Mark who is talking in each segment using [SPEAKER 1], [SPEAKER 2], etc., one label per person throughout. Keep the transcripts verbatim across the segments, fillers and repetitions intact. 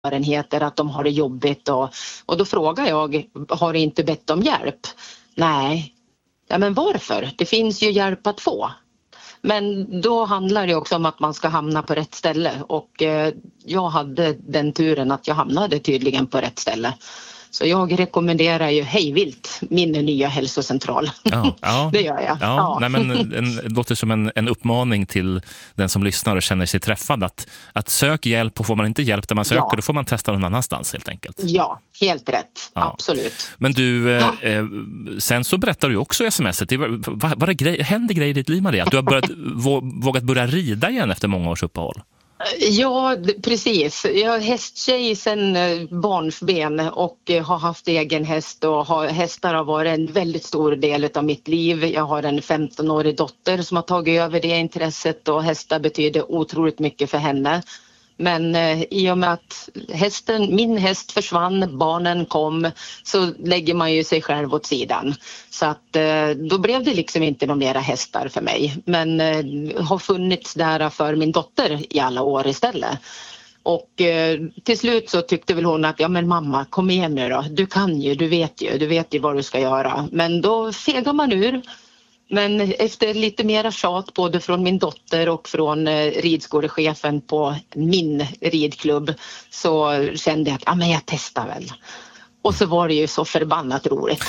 [SPEAKER 1] erfarenheter att de har det jobbigt och, och då frågar jag, har du inte bett om hjälp? Nej. Ja, men varför? Det finns ju hjälp att få. Men då handlar det också om att man ska hamna på rätt ställe och eh, jag hade den turen att jag hamnade tydligen på rätt ställe. Så jag rekommenderar ju hejvilt min nya hälsocentral.
[SPEAKER 2] Ja, ja.
[SPEAKER 1] Det gör jag.
[SPEAKER 2] Ja,
[SPEAKER 1] Ja.
[SPEAKER 2] Nej, men en, det låter som en, en uppmaning till den som lyssnar och känner sig träffad att, att sök hjälp, och får man inte hjälp där man söker, ja. Då får man testa någon annanstans helt enkelt.
[SPEAKER 1] Ja, helt rätt. Ja. Absolut.
[SPEAKER 2] Men du, ja. eh, sen så berättar du också i smset, det var, var, var det grej, hände grejer i ditt liv, Maria? Att du har börjat, vågat börja rida igen efter många års uppehåll.
[SPEAKER 1] Ja, precis. Jag är hästtjej sedan barnsben och har haft egen häst och har, hästar har varit en väldigt stor del av mitt liv. Jag har en femtonårig dotter som har tagit över det intresset och hästar betyder otroligt mycket för henne. Men eh, i och med att hästen, min häst försvann, barnen kom, så lägger man ju sig själv åt sidan. Så att eh, då blev det liksom inte några mera hästar för mig. Men eh, har funnits där för min dotter i alla år istället. Och eh, till slut så tyckte väl hon att ja men mamma, kom igen nu då. Du kan ju, du vet ju, du vet ju vad du ska göra. Men då fegar man ur. Men efter lite mera tjat både från min dotter och från ridskolechefen på min ridklubb så kände jag att ja, men jag testar väl. Och så var det ju så förbannat roligt.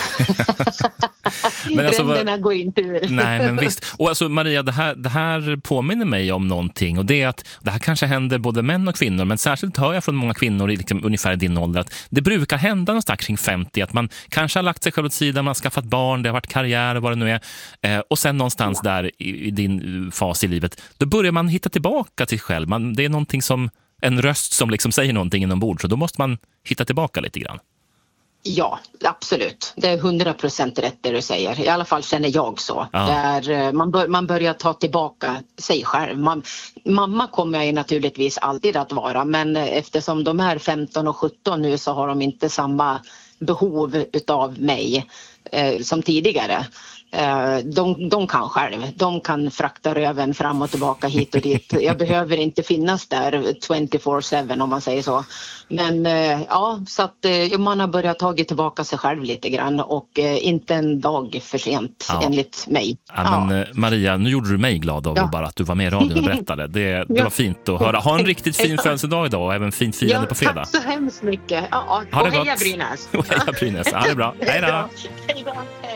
[SPEAKER 1] Men alltså, Ränderna går inte ur.
[SPEAKER 2] Nej, men visst. Och alltså Maria, det här, det här påminner mig om någonting. Och det är att det här kanske händer både män och kvinnor. Men särskilt hör jag från många kvinnor i liksom ungefär din ålder att det brukar hända någonstans kring femtio. Att man kanske har lagt sig själv åt sidan, man har skaffat barn, det har varit karriär och vad det nu är. Eh, och sen någonstans ja. där i, i din fas i livet, då börjar man hitta tillbaka till sig själv. Man, det är någonting som, en röst som liksom säger någonting inombords. Så då måste man hitta tillbaka lite grann.
[SPEAKER 1] Ja, absolut. Det är hundra procent rätt det du säger. I alla fall känner jag så.
[SPEAKER 2] Ja.
[SPEAKER 1] Där man, bör, man börjar ta tillbaka sig själv. Man, mamma kommer jag ju naturligtvis alltid att vara. Men eftersom de är femton och sjutton nu så har de inte samma behov utav mig eh, som tidigare. Eh, de, de kan själv. De kan frakta röven fram och tillbaka hit och dit. Jag behöver inte finnas där tjugofyra sju om man säger så. Men eh, ja, så att eh, man har börjat ta tillbaka sig själv lite grann och eh, inte en dag för sent ja. enligt mig.
[SPEAKER 2] Ja, men, ja. Maria, nu gjorde du mig glad av ja. bara att du var med i radion och berättade. Det, det ja. var fint att höra. Ha en riktigt fin födelsedag idag och även fint firande
[SPEAKER 1] ja, på
[SPEAKER 2] fredag.
[SPEAKER 1] Tack så hemskt mycket. Ja,
[SPEAKER 2] ha
[SPEAKER 1] och
[SPEAKER 2] det
[SPEAKER 1] heja
[SPEAKER 2] gott.
[SPEAKER 1] Brynäs.
[SPEAKER 2] Och heja Brynäs. Ha det bra. Hej då.
[SPEAKER 1] Hej då.